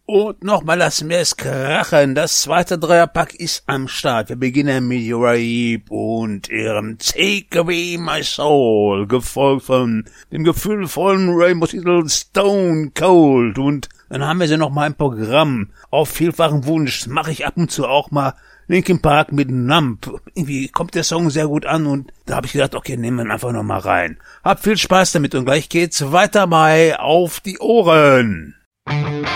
Und nochmal das Mess krachen. Das zweite Dreierpack ist am Start. Wir beginnen mit Uriah Heep und ihrem Take Away My Soul, gefolgt von dem gefühlvollen Rainbow-Titel Stone Cold. Und dann haben wir sie nochmal im Programm. Auf vielfachen Wunsch mache ich ab und zu auch mal Linkin Park mit Numb. Irgendwie kommt der Song sehr gut an und da habe ich gedacht, okay, nehmen wir ihn einfach nochmal rein. Habt viel Spaß damit und gleich geht's weiter bei Auf die Ohren.